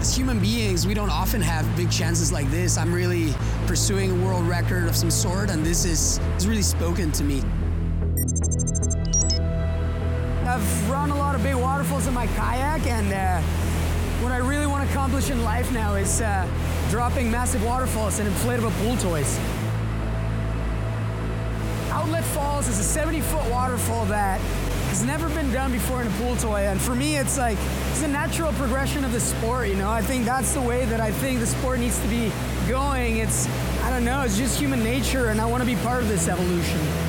as human beings, we don't often have big chances like this. I'm really pursuing a world record of some sort, and this is really spoken to me. I've run a lot of big waterfalls in my kayak, and what I really want to accomplish in life now is dropping massive waterfalls and inflatable pool toys. Outlet Falls is a 70-foot waterfall that has never been done before in a pool toy, and for me it's like, it's a natural progression of the sport, you know? I think that's the way that I think the sport needs to be going. I don't know, it's just human nature, and I want to be part of this evolution.